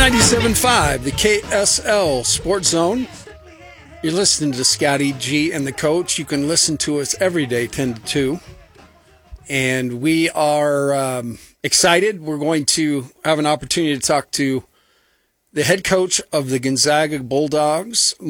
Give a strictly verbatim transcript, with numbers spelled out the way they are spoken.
ninety-seven point five, the K S L Sports Zone. You're listening to Scotty G and the Coach. You can listen to us every day, ten to two. And we are um, excited. We're going to have an opportunity to talk to the head coach of the Gonzaga Bulldogs,